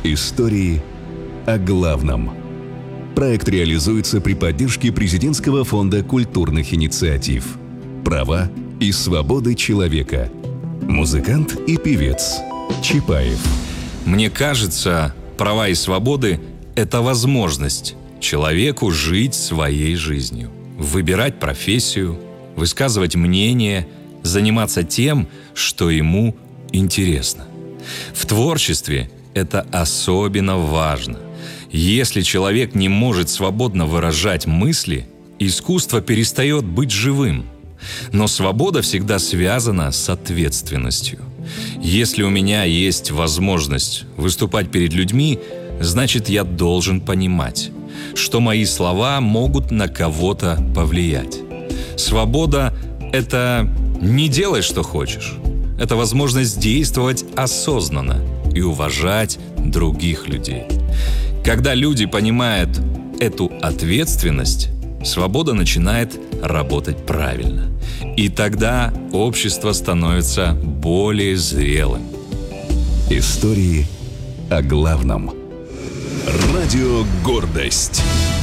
Истории о главном. Проект реализуется при поддержке Президентского фонда культурных инициатив. Права и свободы человека. Музыкант и певец Чапаев. Мне кажется, права и свободы – это возможность человеку жить своей жизнью, выбирать профессию, высказывать мнение, заниматься тем, что ему интересно. В творчестве это особенно важно. Если человек не может свободно выражать мысли, искусство перестает быть живым. Но свобода всегда связана с ответственностью. Если у меня есть возможность выступать перед людьми, значит, я должен понимать, что мои слова могут на кого-то повлиять. Свобода – это не делай, что хочешь. Это возможность действовать осознанно и уважать других людей. Когда люди понимают эту ответственность, свобода начинает работать правильно. И тогда общество становится более зрелым. Истории о главном. Радио «Гордость».